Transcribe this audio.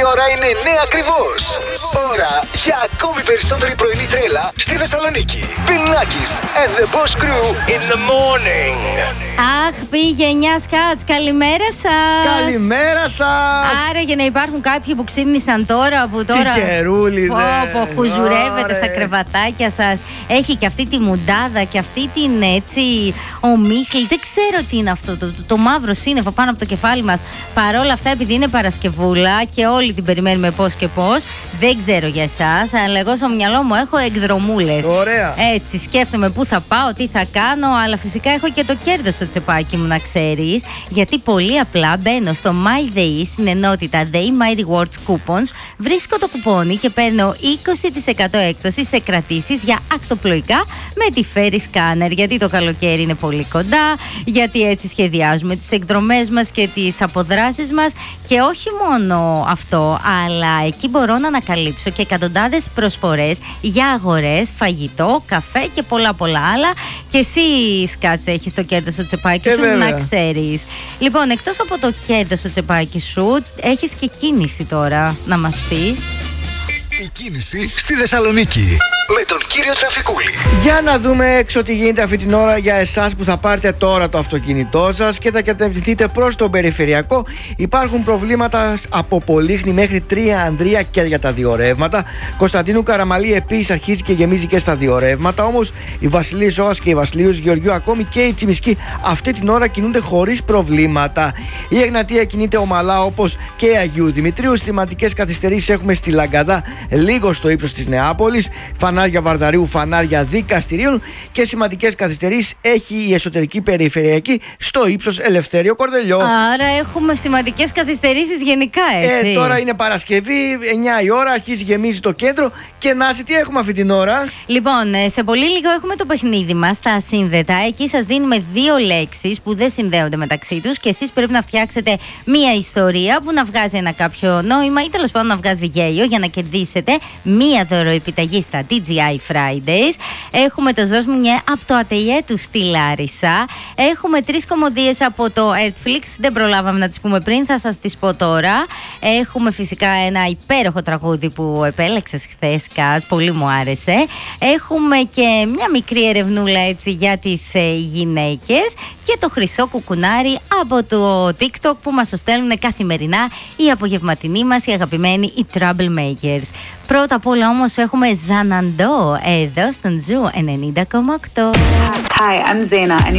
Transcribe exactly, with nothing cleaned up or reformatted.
Η ώρα είναι εννιά ακριβώς. Ώρα για ακόμη περισσότερη πρωινή τρέλα στη Θεσσαλονίκη. Πινάκης and the Boss Crew in the morning. Αχ, πήγε εννιά σκάτς. Καλημέρα σας. Καλημέρα σας. Άρα για να υπάρχουν κάποιοι που ξύπνησαν τώρα, που τώρα. Τι καιρούλι, πω, πω, χουζουρεύετε στα κρεβατάκια σας. Έχει και αυτή τη μουντάδα και αυτή την έτσι ομίχλη. Δεν ξέρω τι είναι αυτό το, το, το μαύρο σύννεφο πάνω από το κεφάλι μας. Παρόλα αυτά, επειδή είναι Παρασκευούλα και όλοι την περιμένουμε πώς και πώς, δεν ξέρω για εσάς, αλλά εγώ στο μυαλό μου έχω εκδρομούλες. Ωραία. Έτσι, σκέφτομαι πού θα πάω, τι θα κάνω, αλλά φυσικά έχω και το κέρδος στο τσεπάκι μου, να ξέρεις. Γιατί πολύ απλά μπαίνω στο MyDay, στην ενότητα Day My Rewards Coupons, βρίσκω το κουπόνι και παίρνω είκοσι τοις εκατό έκπτωση σε κρατήσεις για ακτοπλοϊκά με τη Ferry Scanner. Γιατί το καλοκαίρι είναι πολύ κοντά, γιατί έτσι σχεδιάζουμε τις εκδρομές μας και τις αποδράσεις μας. Και όχι μόνο αυτό, αλλά εκεί μπορώ να ανακαλύψω και εκατοντάδες προσφορές για αγορές, φαγητό, καφέ και πολλά πολλά άλλα. Και εσύ, Σκάτσε, έχεις το κέρδος στο τσεπάκι ε, σου, βέβαια. να ξέρεις. Λοιπόν, εκτός από το κέρδος στο τσεπάκι σου, έχεις και κίνηση τώρα να μας πεις. Η κίνηση στη Θεσσαλονίκη με τον κύριο Τραφικούλη. Για να δούμε έξω τι γίνεται αυτή την ώρα για εσάς που θα πάρετε τώρα το αυτοκίνητό σας και θα κατευθυνθείτε προς τον περιφερειακό. Υπάρχουν προβλήματα από Πολύχνη μέχρι Τρία Ανδρεία και για τα δύο ρεύματα. Κωνσταντίνου Καραμαλή επίσης αρχίζει και γεμίζει και στα δύο ρεύματα. Όμως η Βασιλής Ζώας και η Βασιλείους Γεωργιού, ακόμη και η Τσιμισκή, αυτή την ώρα κινούνται χωρίς προβλήματα. Η Εγνατία κινείται ομαλά, όπως και η Αγίου Δημητρίου. Σημαντικές καθυστερήσεις έχουμε στη Λαγκαδά, λίγο στο ύψος της Νεάπολης. Φανάρια Βαρδαρίου, φανάρια δικαστηρίων και σημαντικές καθυστερήσεις έχει η εσωτερική περιφερειακή στο ύψος Ελευθέριο Κορδελιό. Άρα έχουμε σημαντικές καθυστερήσεις γενικά, έτσι. Ε, τώρα είναι Παρασκευή, εννιά η ώρα, αρχίζει γεμίζει το κέντρο. Και Νάση, τι έχουμε αυτή την ώρα? Λοιπόν, σε πολύ λίγο έχουμε το παιχνίδι μας, τα ασύνδετα. Εκεί σας δίνουμε δύο λέξεις που δεν συνδέονται μεταξύ τους και εσείς πρέπει να φτιάξετε μία ιστορία που να βγάζει ένα κάποιο νόημα ή τέλος πάντων να βγάζει γέλιο για να κερδίσετε μία δωροεπιταγή στα ντι τζι άι Fridays. Έχουμε το Ζως Μουνιέ από το ατελιέ του στη Λάρισα. Έχουμε τρεις κομμωδίες από το Netflix. Δεν προλάβαμε να τις πούμε πριν, θα σας τις πω τώρα. Έχουμε φυσικά ένα υπέροχο τραγούδι που επέλεξες χθες, Κας, πολύ μου άρεσε. Έχουμε και μια μικρή ερευνούλα έτσι για τις ε, γυναίκες και το χρυσό κουκουνάρι από το TikTok που μας το στέλνουν καθημερινά οι απογευματινοί μας, οι αγαπημένοι, οι Troublemakers. Πρώτα απ' όλα όμως έχουμε Ζαναντό εδώ στον Ζου ενενήντα κόμμα οκτώ. Hi, I'm Zaina and